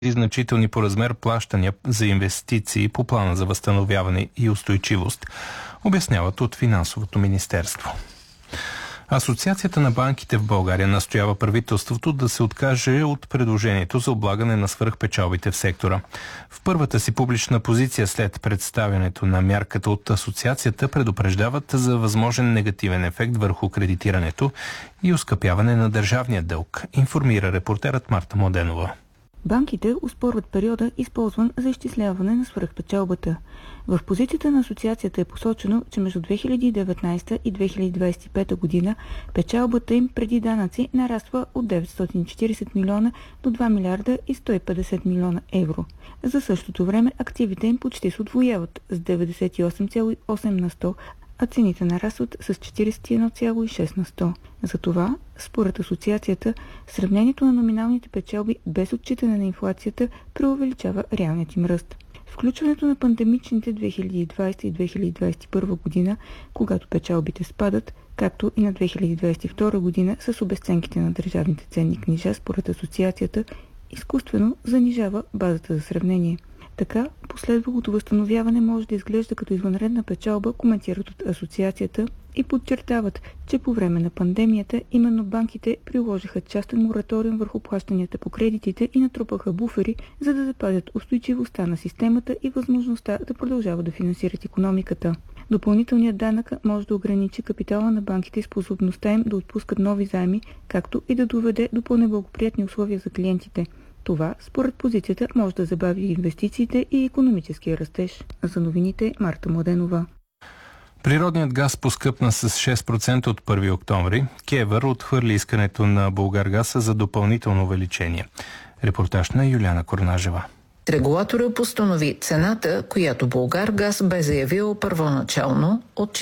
значителни по размер плащания за инвестиции по плана за възстановяване и устойчивост, обясняват от Финансовото министерство. Асоциацията на банките в България настоява правителството да се откаже от предложението за облагане на свръхпечалбите в сектора. В първата си публична позиция след представянето на мярката от асоциацията предупреждават за възможен негативен ефект върху кредитирането и оскъпяване на държавния дълг, информира репортерът Марта Младенова. Банките оспорват периода, използван за изчисляване на свръхпечалбата. В позицията на асоциацията е посочено, че между 2019 и 2025 година печалбата им преди данъци нараства от 940 милиона до 2 милиарда и 150 милиона евро. За същото време активите им почти се удвояват с 98,8 на 100, а цените нарастват с 41,6 на 100. Затова, според асоциацията, сравнението на номиналните печалби без отчитане на инфлацията преувеличава реалният им ръст. Включването на пандемичните 2020 и 2021 година, когато печалбите спадат, както и на 2022 година с обезценките на държавните ценни книжа, според асоциацията, изкуствено занижава базата за сравнение. Така, последвалото възстановяване може да изглежда като извънредна печалба, коментират от асоциацията и подчертават, че по време на пандемията именно банките приложиха частен мораториум върху плащанията по кредитите и натрупаха буфери, за да запазят устойчивостта на системата и възможността да продължават да финансират икономиката. Допълнителният данък може да ограничи капитала на банките и способността им да отпускат нови заеми, както и да доведе до по-неблагоприятни условия за клиентите. Това, според позицията, може да забави инвестициите и икономическия растеж. За новините Марта Младенова. Природният газ поскъпна с 6% от 1 октомври. КЕВР отхвърли искането на Булгаргаз за допълнително увеличение. Репортаж на Юлиана Корнажева. Регулаторът постанови цената, която Булгаргаз бе заявил първоначално от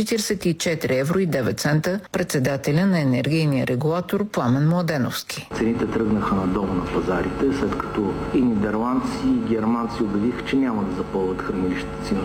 44 евро и 9 цента председателя на енергийния регулатор Пламен Младеновски. Цените тръгнаха надолу на пазарите, след като и нидерландци, и германци обявиха, че няма да запълват хранилищата си на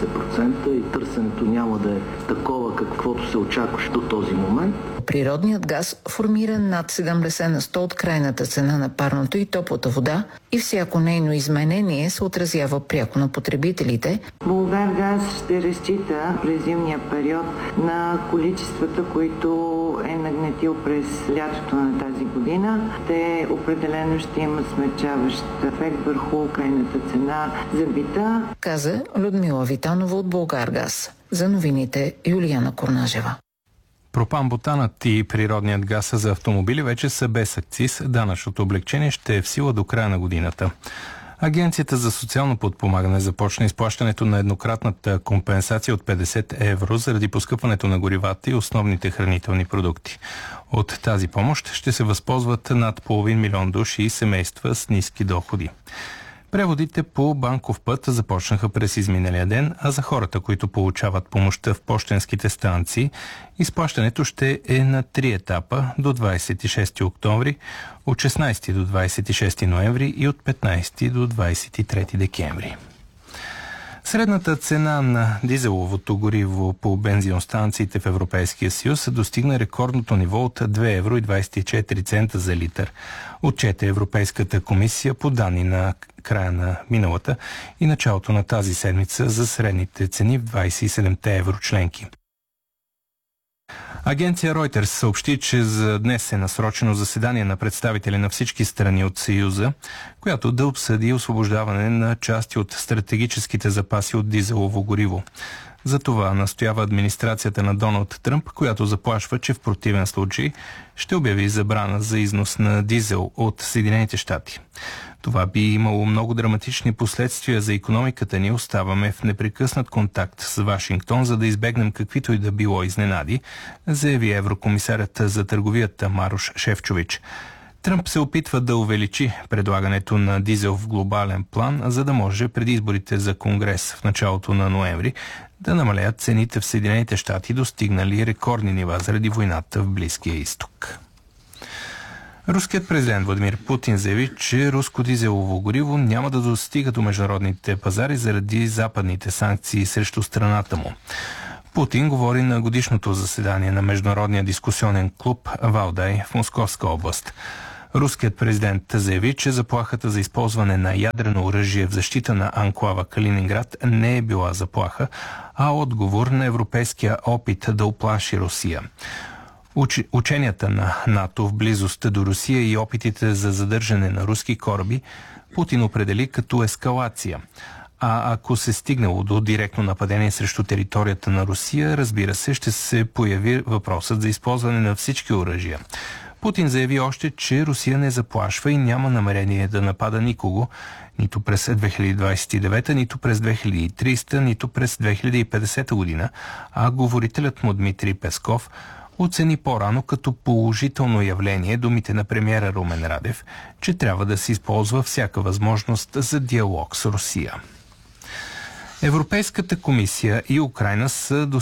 90% и търсенето няма да е такова, каквото се очакваше до този момент. Природният газ формира над 70 на 100 от крайната цена на парното и топлата вода и всяко нейно изменение се отразява пряко на потребителите. Булгаргаз ще разчита през зимния период на количествата, които е нагнетил през лятото на тази година. Те определено ще имат смягчаващ ефект върху крайната цена за бита, каза Людмила Витанова от Булгаргаз. За новините Юлиана Корнажева. Пропан-бутанът и природният газ за автомобили вече са без акциз. Данъчното облекчение ще е в сила до края на годината. Агенцията за социално подпомагане започна изплащането на еднократната компенсация от 50 евро заради поскъпването на горивата и основните хранителни продукти. От тази помощ ще се възползват над 500 000 души и семейства с ниски доходи. Преводите по банков път започнаха през изминалия ден, а за хората, които получават помощта в пощенските станции, изплащането ще е на 3 етапа до 26 октомври, от 16 до 26 ноември и от 15 до 23 декември. Средната цена на дизеловото гориво по бензиностанциите в Европейския съюз достигна рекордното ниво от 2 евро и 24 цента за литър. Отчете Европейската комисия по данни на края на миналата и началото на тази седмица за средните цени в 27-те еврочленки. Агенция Reuters съобщи, че за днес е насрочено заседание на представители на всички страни от Съюза, която да обсъди освобождаване на части от стратегическите запаси от дизелово гориво. За това настоява администрацията на Доналд Тръмп, която заплашва, че в противен случай ще обяви забрана за износ на дизел от Съединените щати. Това би имало много драматични последствия за икономиката ни. Оставаме в непрекъснат контакт с Вашингтон, за да избегнем каквито и да било изненади, заяви еврокомисарят за търговията Марош Шефчович. Тръмп се опитва да увеличи предлагането на дизел в глобален план, за да може преди изборите за Конгрес в началото на ноември да намалят цените в Съединените щати, достигнали рекордни нива заради войната в Близкия изток. Руският президент Владимир Путин заяви, че руско дизелово гориво няма да достига до международните пазари заради западните санкции срещу страната му. Путин говори на годишното заседание на Международния дискусионен клуб Валдай в Московска област. Руският президент заяви, че заплахата за използване на ядрено оръжие в защита на анклава Калининград не е била заплаха, а отговор на европейския опит да уплаши Русия. Ученията на НАТО в близост до Русия и опитите за задържане на руски кораби Путин определи като ескалация. А ако се стигнало до директно нападение срещу територията на Русия, разбира се, ще се появи въпросът за използване на всички оръжия. Путин заяви още, че Русия не заплашва и няма намерение да напада никого, нито през 2029, нито през 2300, нито през 2050 година, а говорителят му Дмитрий Песков оцени по-рано като положително явление думите на премиера Румен Радев, че трябва да се използва всяка възможност за диалог с Русия. Европейската комисия и Украйна са